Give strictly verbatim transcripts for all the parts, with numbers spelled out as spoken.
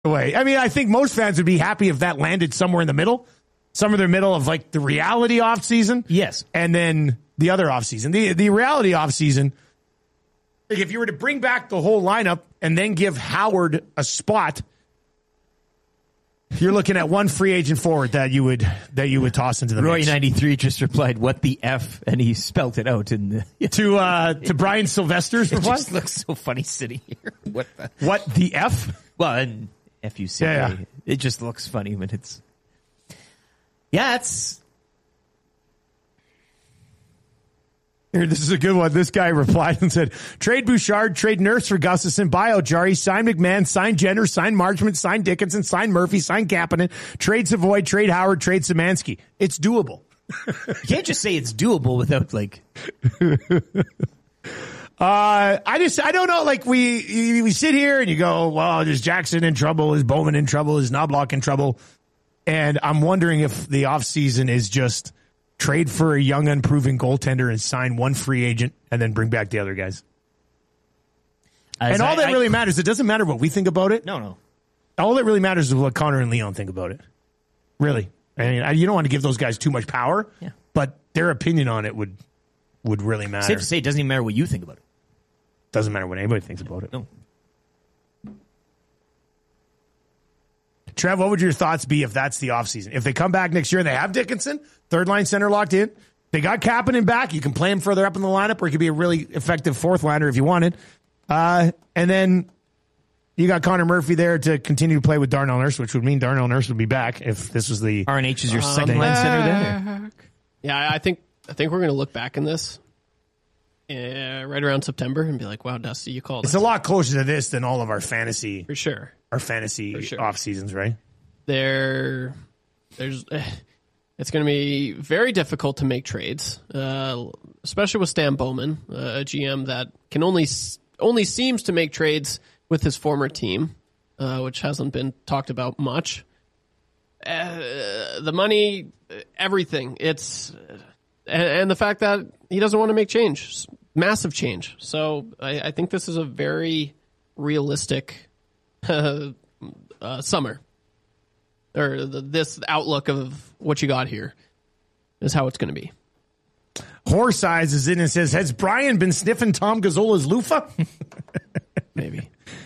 way. I mean, I think most fans would be happy if that landed somewhere in the middle, somewhere in the middle of like the reality off season. Yes. And then the other off season. The the reality off season, like if you were to bring back the whole lineup and then give Howard a spot, you're looking at one free agent forward that you would that you would toss into the Roy mix. ninety-three just replied, "What the F?" and he spelt it out in the to uh, to Brian Sylvester's It reply. just looks so funny sitting here. What the What the F? Well, and F U C K. Yeah, yeah. It just looks funny when it's. Yeah, it's. Here, this is a good one. This guy replied and said, trade Bouchard, trade Nurse for Gustafson, buy Ojari, sign McMahon, sign Jenner, sign Marchment, sign Dickinson, sign Murphy, sign Kapanen, trade Savoy, trade Howard, trade Szymanski. It's doable. You can't just say it's doable without like. Uh, I just, I don't know, like we, we sit here and you go, well, is Jackson in trouble? Is Bowman in trouble? Is Knobloch in trouble? And I'm wondering if the offseason is just trade for a young, unproven goaltender and sign one free agent and then bring back the other guys. As and all I, that I, really matters, it doesn't matter what we think about it. No, no. All that really matters is what Connor and Leon think about it. Really. I mean, you don't want to give those guys too much power, Yeah. but their opinion on it would, would really matter. Safe to say, it doesn't even matter what you think about it. Doesn't matter what anybody thinks about it. No. Trev, what would your thoughts be if that's the offseason? If they come back next year and they have Dickinson, third line center locked in, they got Kapanen back, you can play him further up in the lineup, or he could be a really effective fourth liner if you wanted. Uh, and then you got Connor Murphy there to continue to play with Darnell Nurse, which would mean Darnell Nurse would be back if this was the R N H is your Um, second line center then? Yeah, I think I think we're going to look back in this uh, right around September and be like, "Wow, Dusty, you called It's it." a lot closer to this than all of our fantasy For sure. our fantasy For sure. off seasons, right? There, there's, eh, it's going to be very difficult to make trades, uh, especially with Stan Bowman, uh, a G M that can only s- only seems to make trades with his former team, uh, which hasn't been talked about much. Uh, the money, everything. It's and, and the fact that he doesn't want to make change, massive change. So I, I think this is a very realistic uh, uh, summer, or the, this outlook of what you got here is how it's going to be. Horse Eyes is in and says, has Brian been sniffing Tom Gazzola's loofah? Maybe.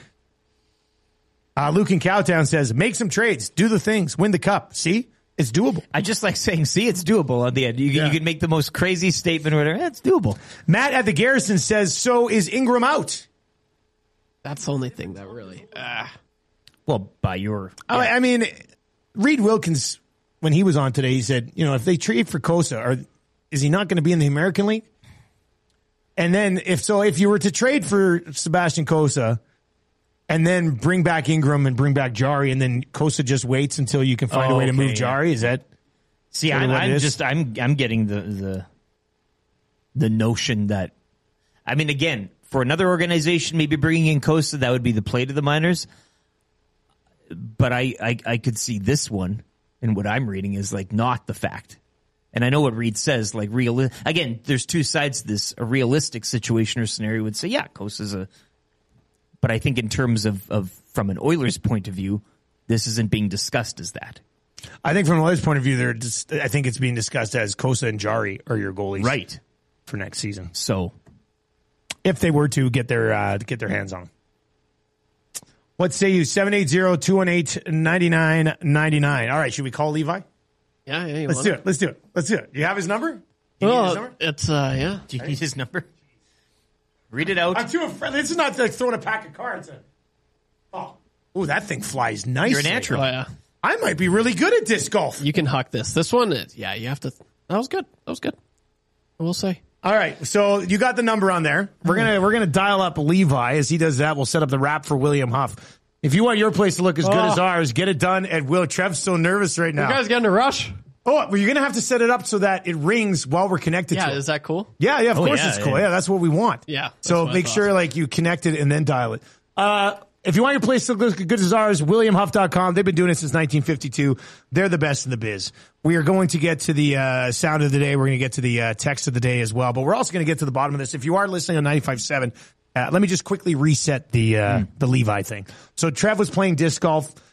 Uh, Luke in Cowtown says, make some trades, do the things, win the cup. See? It's doable. I just like saying, see, it's doable on the end. You, Yeah. you can make the most crazy statement or whatever. Eh, it's doable. Matt at the Garrison says, so is Ingram out? That's the only thing that really. Uh, Well, by your... I, I mean, Reed Wilkins, when he was on today, he said, you know, if they trade for Kosa, are, is he not going to be in the American League? And then if so, if you were to trade for Sebastian Kosa and then bring back Ingram and bring back Jari, and then Kosa just waits until you can find Oh, a way to okay, move yeah. Jari, is that? See, sort of I'm, what it I'm is? just, I'm, I'm getting the, the, the notion that, I mean, again, for another organization, maybe bringing in Costa, that would be the play to the minors. But I, I, I could see this one, and what I'm reading is like not the fact. And I know what Reed says, like real. Again, there's two sides to this. A realistic situation or scenario would say, yeah, Costa's a. But I think in terms of, of from an Oilers point of view, this isn't being discussed as that. I think from an Oilers point of view, they're just, I think it's being discussed as Kosa and Jari are your goalies, Right. for next season, So if they were to get their uh, get their hands on them. What say you? seven eight zero, two one eight, nine nine nine nine. All right, should we call Levi? yeah, yeah. You Let's want do it. Let's do it. Let's do it. You have his number? You need his Well, number? it's uh, yeah. do you need his number? Read it out. I'm too afraid. This is not like throwing a pack of cards in. Oh, ooh, that thing flies nicely. You're a natural. Oh, yeah. I might be really good at disc golf. You can huck this. This one, is, yeah, you have to. That was good. That was good. I will say. All right, so you got the number on there. We're gonna we're gonna dial up Levi. As he does that, we'll set up the wrap for William Huff. If you want your place to look as good Oh. as ours, get it done at Will. Trev's so nervous right now. You guys getting a rush? Oh, well, you're gonna have to set it up so that it rings while we're connected Yeah, to it. is that cool? Yeah, yeah, of Oh, course yeah, it's cool. yeah. Yeah, that's what we want. Yeah, that's So what I make thought. sure like you connect it and then dial it. Uh, if you want your place to look as good as ours, william huff dot com. They've been doing it since nineteen fifty-two. They're the best in the biz. We are going to get to the uh, sound of the day. We're going to get to the uh, text of the day as well. But we're also going to get to the bottom of this. If you are listening on ninety-five point seven Uh, let me just quickly reset the uh, mm. the Levi thing. So Trev was playing disc golf.